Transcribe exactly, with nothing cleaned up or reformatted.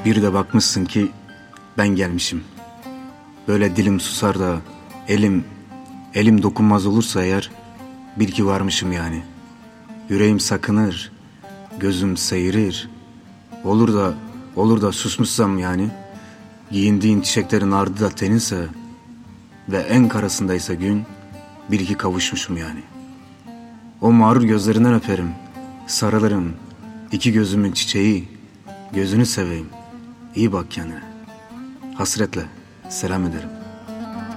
Bir de bakmışsın ki ben gelmişim. Böyle dilim susar da elim, elim dokunmaz olursa eğer, bil ki varmışım yani. Yüreğim sakınır, gözüm seyirir. Olur da, olur da susmuşsam yani, giyindiğin çiçeklerin ardı da teninse ve en karasındaysa gün, bil ki kavuşmuşum yani. O mağrur gözlerinden öperim, sarılırım, iki gözümün çiçeği, gözünü seveyim, iyi bak kendine. Hasretle selam ederim.